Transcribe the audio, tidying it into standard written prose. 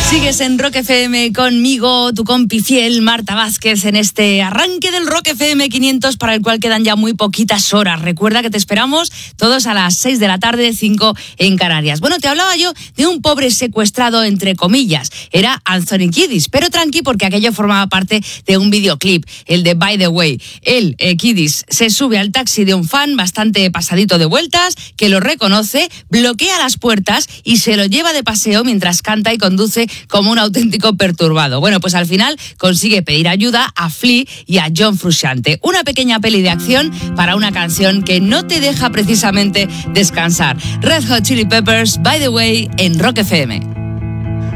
Sigues en Rock FM conmigo, tu compi fiel, Marta Vázquez, en este arranque del Rock FM 500 para el cual quedan ya muy poquitas horas. Recuerda que te esperamos todos a las 6 de la tarde, 5 en Canarias. Bueno, te hablaba yo de un pobre secuestrado, entre comillas. Era Anthony Kiedis, pero tranqui porque aquello formaba parte de un videoclip, el de By the Way. Él, Kiedis, se sube al taxi de un fan bastante pasadito de vueltas, que lo reconoce, bloquea las puertas y se lo lleva de paseo mientras canta y conduce como un auténtico perturbado. Bueno, pues al final consigue pedir ayuda a Flea y a John Frusciante. Una pequeña peli de acción para una canción que no te deja precisamente descansar. Red Hot Chili Peppers, By the Way, en Rock FM.